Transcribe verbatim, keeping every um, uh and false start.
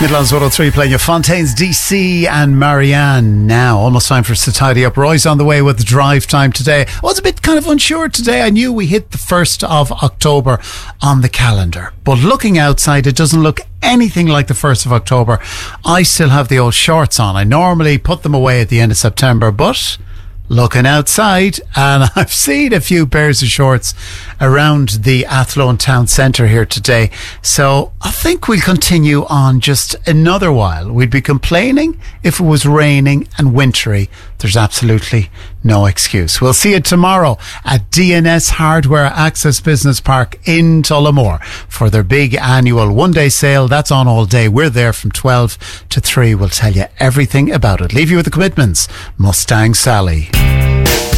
Midlands one oh three playing you Fontaines D C and Marianne. Now, almost time for us to tidy up. Roy's on the way with the drive time today. I was a bit kind of unsure today. I knew we hit the first of October on the calendar, but looking outside, it doesn't look anything like the first of October. I still have the old shorts on. I normally put them away at the end of September, but looking outside, and I've seen a few pairs of shorts around the Athlone town centre here today. So I think we'll continue on just another while. We'd be complaining if it was raining and wintry. There's absolutely no excuse. We'll see you tomorrow at D N S Hardware Access Business Park in Tullamore for their big annual one-day sale. That's on all day. We're there from twelve to three. We'll tell you everything about it. Leave you with the commitments. Mustang Sally.